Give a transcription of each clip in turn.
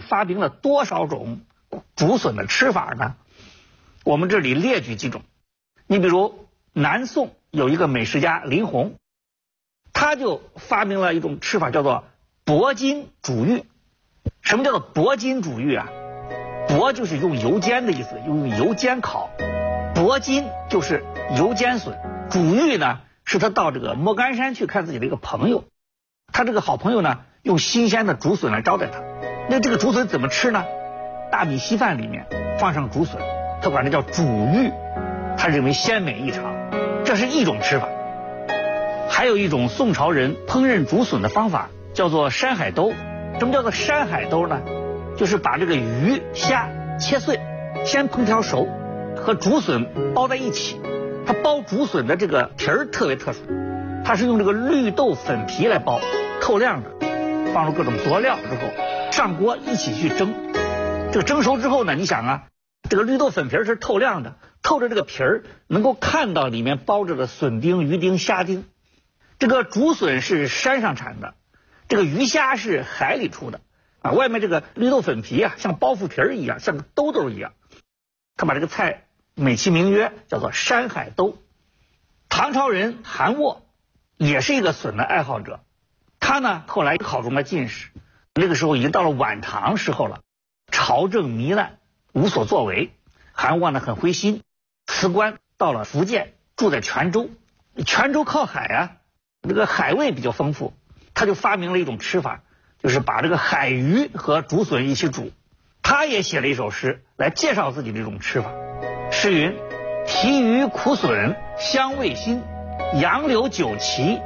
发明了多少种竹笋的吃法呢？我们这里列举几种。你比如南宋有一个美食家林洪，他就发明了一种吃法，叫做薄筋煮玉。什么叫做薄筋煮玉啊？薄就是用油煎的意思，用油煎烤。薄筋就是油煎笋。煮玉呢，是他到这个莫干山去看自己的一个朋友，他这个好朋友呢，用新鲜的竹笋来招待他。那这个竹笋怎么吃呢？大米稀饭里面放上竹笋，他管这叫煮玉，他认为鲜美异常，这是一种吃法。还有一种宋朝人烹饪竹笋的方法，叫做山海兜。什么叫做山海兜呢？就是把这个鱼虾切碎，先烹调熟，和竹笋包在一起。它包竹笋的这个皮儿特别特殊，它是用这个绿豆粉皮来包，透亮的，放入各种佐料之后，上锅一起去蒸。这个蒸熟之后呢，你想啊，这个绿豆粉皮是透亮的，透着这个皮儿能够看到里面包着的笋丁、鱼丁、虾丁。这个竹笋是山上产的，这个鱼虾是海里出的啊。外面这个绿豆粉皮啊，像包袱皮儿一样，像个兜兜一样。他把这个菜美其名曰叫做山海兜。唐朝人韩沃也是一个笋的爱好者，他呢后来考中了进士，那个时候已经到了晚唐时候了，朝政糜烂，无所作为。韩沃呢很灰心，辞官到了福建，住在泉州。泉州靠海啊，这个海味比较丰富，他就发明了一种吃法，就是把这个海鱼和竹笋一起煮。他也写了一首诗来介绍自己这种吃法。诗云：提鱼苦笋香味新，杨柳酒旗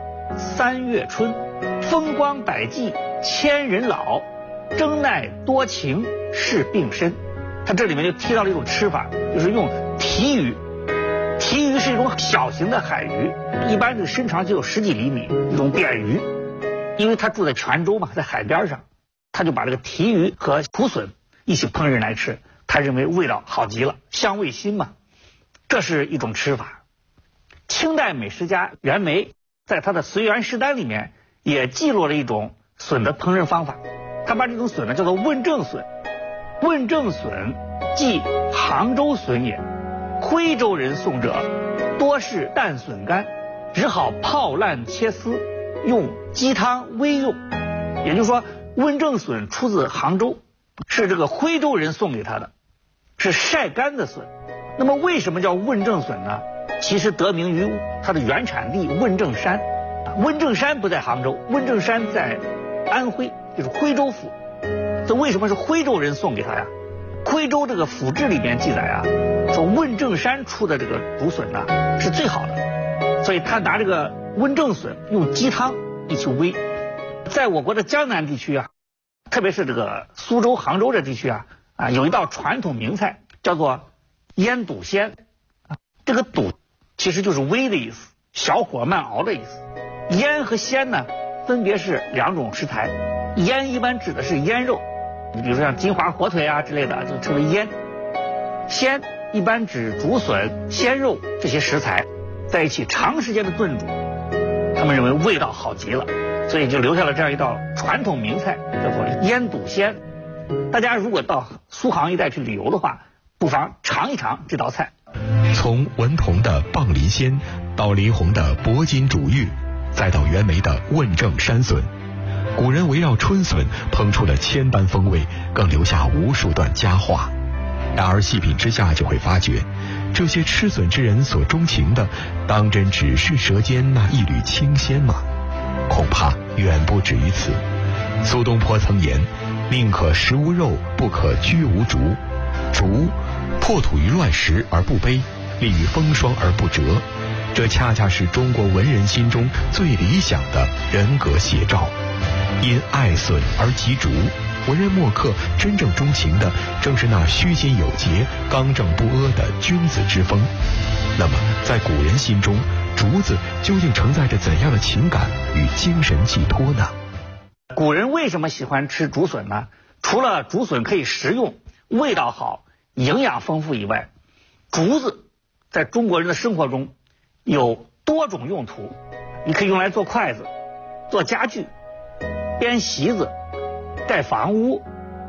3月春，风光百计千人老，争耐多情是病身。他这里面就提到了一种吃法，就是用提鱼。提鱼是一种小型的海鱼，一般这个身长就有10几厘米，一种扁鱼。因为他住在泉州嘛，在海边上，他就把这个提鱼和苦笋一起烹饪来吃，他认为味道好极了，香味新嘛，这是一种吃法。清代美食家袁枚在他的《随园食单》里面也记录了一种笋的烹饪方法，他把这种笋呢叫做问政笋。问政笋即杭州笋也，徽州人送者多是淡笋干，只好泡烂切丝，用鸡汤煨用。也就是说，问政笋出自杭州，是这个徽州人送给他的，是晒干的笋。那么为什么叫问政笋呢？其实得名于它的原产地问政山。问政山不在杭州，问政山在安徽，就是徽州府。这为什么是徽州人送给他呀？徽州这个府志里面记载啊，说问政山出的这个竹笋呢是最好的，所以他拿这个问政笋用鸡汤一起煨。在我国的江南地区啊，特别是这个苏州、杭州这地区啊，有一道传统名菜叫做腌笃鲜。这个笃其实就是煨的意思，小火慢熬的意思。腌和鲜呢，分别是2种食材。腌一般指的是腌肉，你比如说像金华火腿啊之类的，就称为腌。鲜一般指竹笋、鲜肉这些食材在一起长时间的炖煮，他们认为味道好极了，所以就留下了这样一道传统名菜，叫做腌笃鲜。大家如果到苏杭一带去旅游的话，不妨尝一尝这道菜。 从文同的棒鳞鲜到林洪的薄筋煮玉，再到袁枚的问政山笋，古人围绕春笋烹出了千般风味，更留下无数段佳话。然而细品之下就会发觉，这些吃笋之人所钟情的，当真只是舌尖那一缕清鲜吗？恐怕远不止于此。苏东坡曾言：宁可食无肉，不可居无竹。竹破土于乱石而不卑，立于风霜而不折，这恰恰是中国文人心中最理想的人格写照。因爱笋而及竹，文人墨客真正钟情的正是那虚心有节、刚正不阿的君子之风。那么在古人心中，竹子究竟承载着怎样的情感与精神寄托呢？ 古人为什么喜欢吃竹笋呢？除了竹笋可以食用、味道好、营养丰富以外，竹子在中国人的生活中有多种用途。你可以用来做筷子、做家具、编席子、盖房屋、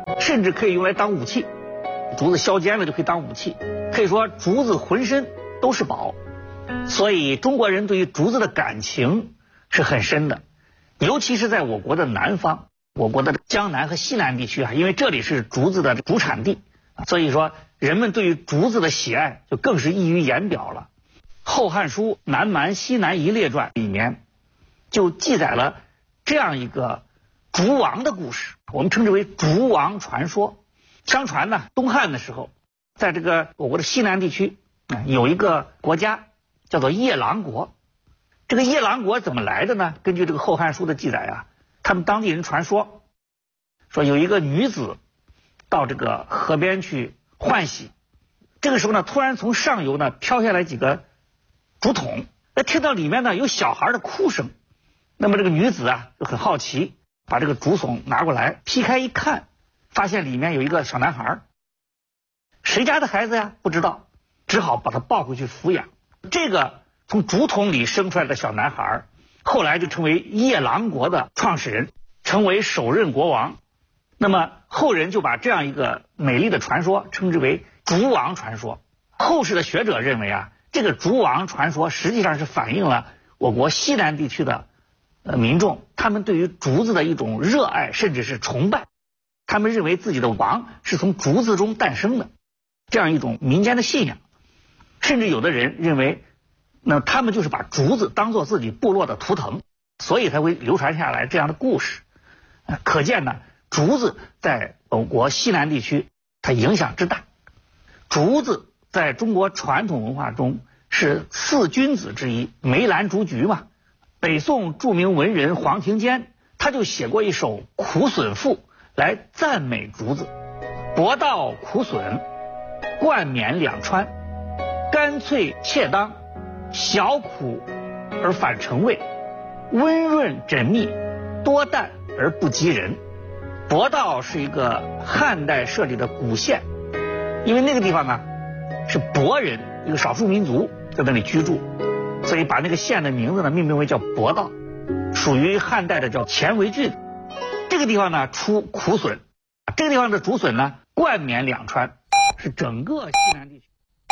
甚至可以用来当武器。竹子削尖了就可以当武器，可以说竹子浑身都是宝。所以中国人对于竹子的感情是很深的，尤其是在我国的南方，我国的江南和西南地区啊，因为这里是竹子的主产地，所以说人们对于竹子的喜爱就更是溢于言表了。《后汉书·南蛮西南夷列传》里面就记载了这样一个竹王的故事，我们称之为竹王传说。相传呢，东汉的时候，在这个我国的西南地区有一个国家叫做夜郎国。这个夜郎国怎么来的呢？根据这个《后汉书》的记载啊，他们当地人传说有一个女子到这个河边去换洗，这个时候呢，突然从上游呢飘下来几个竹筒，听到里面呢有小孩的哭声。那么这个女子啊就很好奇，把这个竹筒拿过来劈开一看，发现里面有一个小男孩。谁家的孩子呀？不知道，只好把他抱回去抚养。这个从竹筒里生出来的小男孩，后来就成为夜郎国的创始人，成为首任国王。那么后人就把这样一个美丽的传说称之为竹王传说。后世的学者认为啊，这个竹王传说实际上是反映了我国西南地区的民众他们对于竹子的一种热爱，甚至是崇拜。他们认为自己的王是从竹子中诞生的，这样一种民间的信仰。甚至有的人认为，那他们就是把竹子当作自己部落的图腾，所以才会流传下来这样的故事。可见呢，竹子在我国西南地区它影响之大。竹子在中国传统文化中是四君子之一，梅兰竹菊嘛。北宋著名文人黄庭坚他就写过一首苦笋赋来赞美竹子：博道苦笋，冠冕两川，干脆切当，小苦而反成味，温润缜密，多淡而不及人。博道是一个汉代设立的古县，因为那个地方呢是博人，一个少数民族在那里居住，所以把那个县的名字呢命名为叫博道，属于汉代的叫乾为郡。这个地方呢出苦笋，这个地方的竹笋呢冠冕两川，是整个西南地区。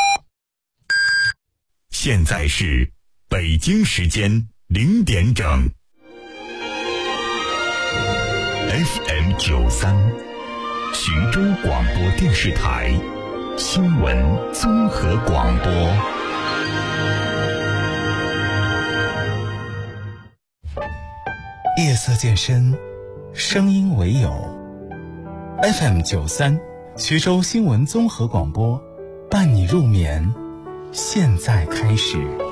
现在是北京时间0点整。FM 93，徐州广播电视台新闻综合广播。 夜色渐深，声音唯有 FM 93，徐州新闻综合广播，伴你入眠，现在开始。